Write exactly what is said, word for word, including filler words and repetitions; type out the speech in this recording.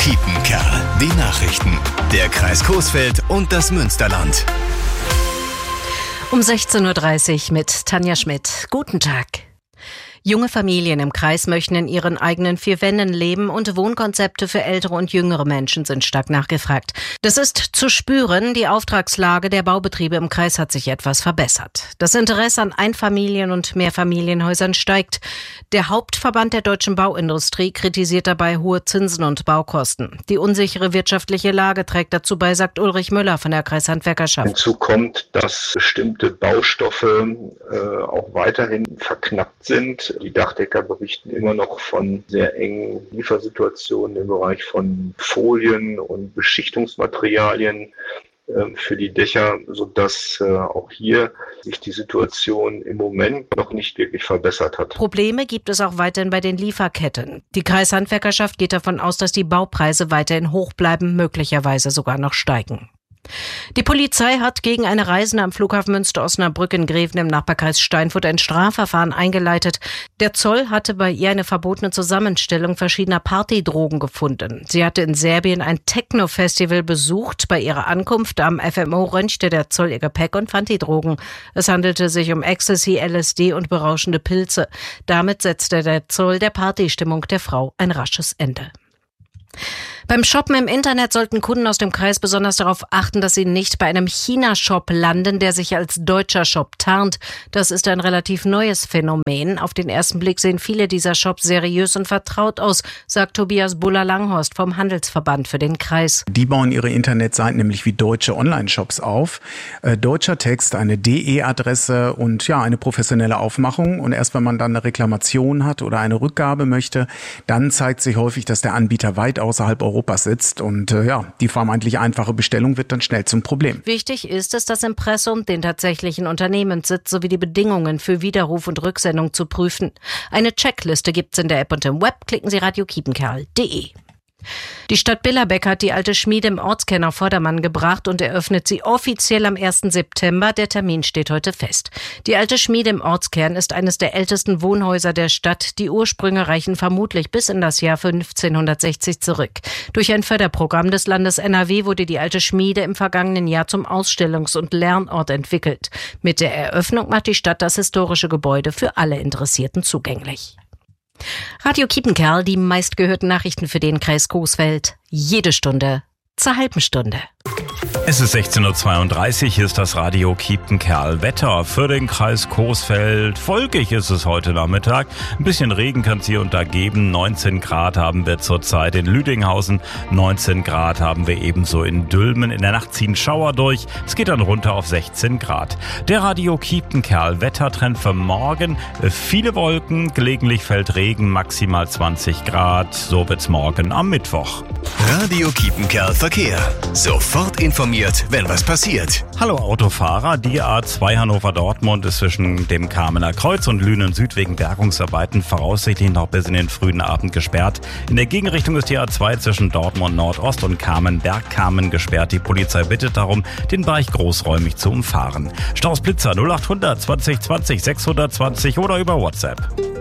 Kiepenkerl. Die Nachrichten. Der Kreis Coesfeld und das Münsterland. Um sechzehn Uhr dreißig mit Tanja Schmidt. Guten Tag. Junge Familien im Kreis möchten in ihren eigenen vier Wänden leben und Wohnkonzepte für ältere und jüngere Menschen sind stark nachgefragt. Das ist zu spüren. Die Auftragslage der Baubetriebe im Kreis hat sich etwas verbessert. Das Interesse an Einfamilien- und Mehrfamilienhäusern steigt. Der Hauptverband der deutschen Bauindustrie kritisiert dabei hohe Zinsen und Baukosten. Die unsichere wirtschaftliche Lage trägt dazu bei, sagt Ulrich Müller von der Kreishandwerkerschaft. Hinzu kommt, dass bestimmte Baustoffe äh, auch weiterhin verknappt sind. Die Dachdecker berichten immer noch von sehr engen Liefersituationen im Bereich von Folien und Beschichtungsmaterialien äh, für die Dächer, sodass äh, auch hier sich die Situation im Moment noch nicht wirklich verbessert hat. Probleme gibt es auch weiterhin bei den Lieferketten. Die Kreishandwerkerschaft geht davon aus, dass die Baupreise weiterhin hoch bleiben, möglicherweise sogar noch steigen. Die Polizei hat gegen eine Reisende am Flughafen Münster-Osnabrück in Greven im Nachbarkreis Steinfurt ein Strafverfahren eingeleitet. Der Zoll hatte bei ihr eine verbotene Zusammenstellung verschiedener Partydrogen gefunden. Sie hatte in Serbien ein Techno-Festival besucht. Bei ihrer Ankunft am F M O röntgte der Zoll ihr Gepäck und fand die Drogen. Es handelte sich um Ecstasy, L S D und berauschende Pilze. Damit setzte der Zoll der Partystimmung der Frau ein rasches Ende. Beim Shoppen im Internet sollten Kunden aus dem Kreis besonders darauf achten, dass sie nicht bei einem China-Shop landen, der sich als deutscher Shop tarnt. Das ist ein relativ neues Phänomen. Auf den ersten Blick sehen viele dieser Shops seriös und vertraut aus, sagt Tobias Buller-Langhorst vom Handelsverband für den Kreis. Die bauen ihre Internetseiten nämlich wie deutsche Online-Shops auf. Äh, deutscher Text, eine D E-Adresse und ja, eine professionelle Aufmachung. Und erst wenn man dann eine Reklamation hat oder eine Rückgabe möchte, dann zeigt sich häufig, dass der Anbieter weit außerhalb Europas sitzt und äh, ja, die vermeintlich einfache Bestellung wird dann schnell zum Problem. Wichtig ist es, das Impressum, den tatsächlichen Unternehmenssitz sowie die Bedingungen für Widerruf und Rücksendung zu prüfen. Eine Checkliste gibt's in der App und im Web. Klicken Sie radio kiepenkerl punkt de. Die Stadt Billerbeck hat die alte Schmiede im Ortskern auf Vordermann gebracht und eröffnet sie offiziell am ersten September. Der Termin steht heute fest. Die alte Schmiede im Ortskern ist eines der ältesten Wohnhäuser der Stadt. Die Ursprünge reichen vermutlich bis in das Jahr fünfzehnhundertsechzig zurück. Durch ein Förderprogramm des Landes N R W wurde die alte Schmiede im vergangenen Jahr zum Ausstellungs- und Lernort entwickelt. Mit der Eröffnung macht die Stadt das historische Gebäude für alle Interessierten zugänglich. Radio Kiepenkerl, die meistgehörten Nachrichten für den Kreis Coesfeld. Jede Stunde zur halben Stunde. Es ist sechzehn Uhr zweiunddreißig, hier ist das Radio Kiepenkerl. Wetter für den Kreis Coesfeld. Wolkig ist es heute Nachmittag. Ein bisschen Regen kann es hier und da geben. neunzehn Grad haben wir zurzeit in Lüdinghausen. neunzehn Grad haben wir ebenso in Dülmen. In der Nacht ziehen Schauer durch. Es geht dann runter auf sechzehn Grad. Der Radio Kiepenkerl Wettertrend für morgen. Viele Wolken, gelegentlich fällt Regen, maximal zwanzig Grad. So wird's morgen am Mittwoch. Radio Kiepenkerl Verkehr. Sofort informiert, wenn was passiert. Hallo Autofahrer, die A zwei Hannover-Dortmund ist zwischen dem Kamener Kreuz und Lünen Süd wegen Bergungsarbeiten voraussichtlich noch bis in den frühen Abend gesperrt. In der Gegenrichtung ist die A zwei zwischen Dortmund Nordost und Kamen-Bergkamen gesperrt. Die Polizei bittet darum, den Bereich großräumig zu umfahren. Staus Blitzer null acht hundert zwanzig zwanzig sechshundertzwanzig oder über WhatsApp.